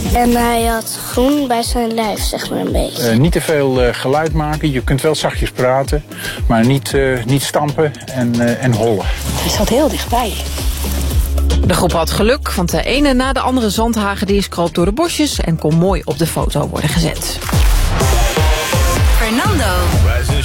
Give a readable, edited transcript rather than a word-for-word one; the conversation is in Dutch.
En hij had groen bij zijn lijf, zeg maar een beetje. Niet te veel geluid maken. Je kunt wel zachtjes praten, maar niet stampen en hollen. Hij zat heel dichtbij. De groep had geluk, want de ene na de andere zandhagedier kroop door de bosjes en kon mooi op de foto worden gezet. Fernando.